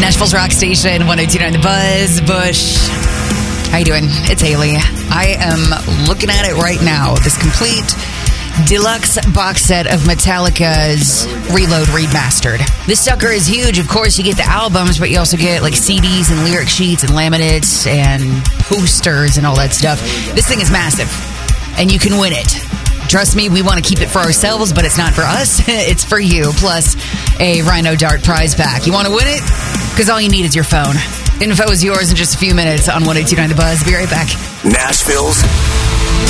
Nashville's Rock Station, 102.9 The Buzz. Bush. How you doing? It's Haley. I am looking at it right now. This complete deluxe box set of Metallica's Reload Remastered. This sucker is huge. Of course, you get the albums, but you also get like CDs and lyric sheets and laminates and posters and all that stuff. This thing is massive, and you can win it. Trust me, we want to keep it for ourselves, but it's not for us. It's for you, plus a Rhino Dart prize pack. You want to win it? Because all you need is your phone. Info is yours in just a few minutes on 102.9 The Buzz. Be right back. Nashville's